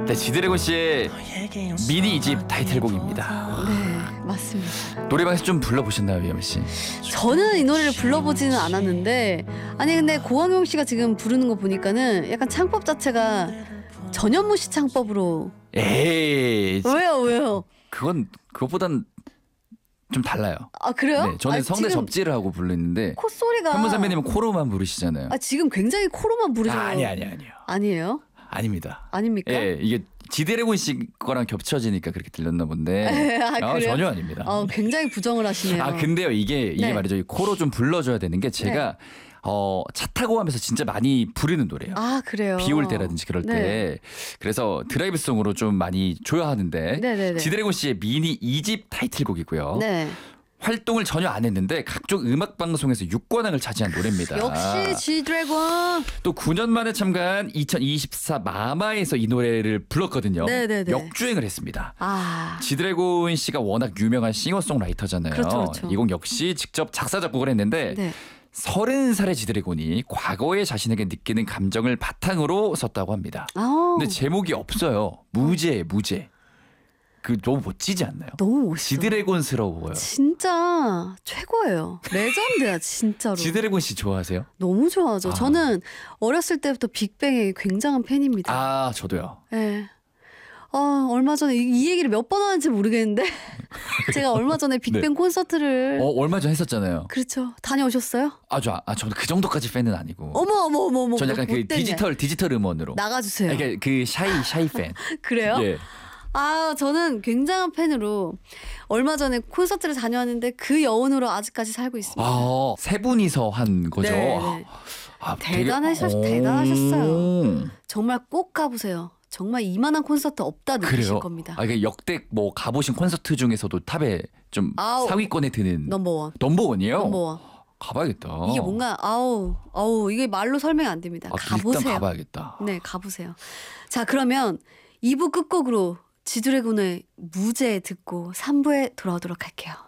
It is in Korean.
네, 지드래곤 씨의 미니 2집 타이틀곡입니다. 네, 맞습니다. 노래방에서 좀 불러보셨나요, 위엄 씨? 저는 이 노래를 불러보지는 않았는데, 아니 근데 고광용 씨가 지금 부르는 거 보니까는 약간 창법 자체가 전현무 씨 창법으로. 에이, 왜요? 그것보단 좀 달라요. 아 그래요? 네, 저는 아니, 성대 지금 접지를 하고 부르는데 콧소리가. 현문 선배님은 코로만 부르시잖아요. 지금 굉장히 코로만 부르죠. 아니요. 아니에요? 아닙니다. 아닙니까? 예, 이게 지드래곤 씨 거랑 겹쳐지니까 그렇게 들렸나 본데. 그래요? 전혀 아닙니다. 굉장히 부정을 하시네요. 근데요, 이게 네. 말이죠. 이 코로 좀 불러줘야 되는 게 제가 차 타고 가면서 진짜 많이 부르는 노래예요. 그래요? 비 올 때라든지 그럴 네. 때. 그래서 드라이브송으로 좀 많이 줘야 하는데. 네네네. 지드래곤 씨의 미니 2집 타이틀곡이고요. 네. 활동을 전혀 안 했는데 각종 음악 방송에서 6관왕을 차지한 노래입니다. 역시 G드래곤. 또 9년 만에 참가한 2024 마마에서 이 노래를 불렀거든요. 네네네. 역주행을 했습니다. 아. 지드래곤 씨가 워낙 유명한 싱어송라이터잖아요. 그렇죠. 이 곡 역시 직접 작사 작곡을 했는데 네. 30살의 지드래곤이 과거의 자신에게 느끼는 감정을 바탕으로 썼다고 합니다. 근데 제목이 없어요. 무죄. 그 너무 멋지지 않나요? 너무 멋있어. 지드래곤스러워요. 진짜 최고예요. 레전드야 진짜로. 지드래곤 씨 좋아하세요? 너무 좋아하죠. 저는 어렸을 때부터 빅뱅의 굉장한 팬입니다. 저도요. 네. 얼마 전에 이 얘기를 몇 번 하는지 모르겠는데 제가 얼마 전에 빅뱅 콘서트를 얼마 전 했었잖아요. 그렇죠. 다녀오셨어요? 저는 그 정도까지 팬은 아니고. 어머. 전 약간 그 디지털 음원으로. 나가주세요. 그러니까 그 샤이 팬. 그래요? 예. 저는 굉장한 팬으로 얼마 전에 콘서트를 다녀왔는데 그 여운으로 아직까지 살고 있습니다. 세 분이서 한 거죠. 네. 되게- 대단하셨어요. 정말 꼭 가보세요. 정말 이만한 콘서트 없다 느끼실 그래요? 겁니다. 이게 역대 뭐 가보신 콘서트 중에서도 탑에 좀 상위권에 드는 넘버원. 넘버원이에요? 넘버원. 가봐야겠다. 이게 뭔가 이게 말로 설명이 안 됩니다. 가보세요. 일단 가봐야겠다. 네, 가보세요. 자, 그러면 2부 끝곡으로 지드래곤의 무죄 듣고 3부에 돌아오도록 할게요.